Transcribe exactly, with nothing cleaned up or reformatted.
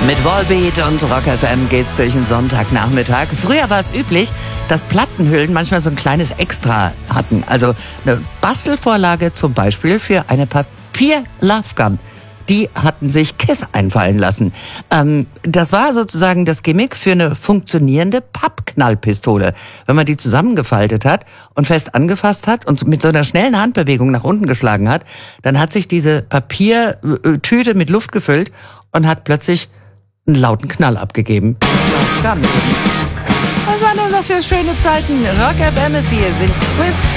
Mit Volbeat und Rock F M geht's durch den Sonntagnachmittag. Früher war es üblich, dass Plattenhüllen manchmal so ein kleines Extra hatten. Also eine Bastelvorlage zum Beispiel für eine Papier-Love-Gun. Die hatten sich Kiss einfallen lassen. Ähm, das war sozusagen das Gimmick für eine funktionierende Pappknallpistole. Wenn man die zusammengefaltet hat und fest angefasst hat und mit so einer schnellen Handbewegung nach unten geschlagen hat, dann hat sich diese Papiertüte mit Luft gefüllt und hat plötzlich einen lauten Knall abgegeben. Was waren das noch für schöne Zeiten? Rock F M ist hier, sind Quiz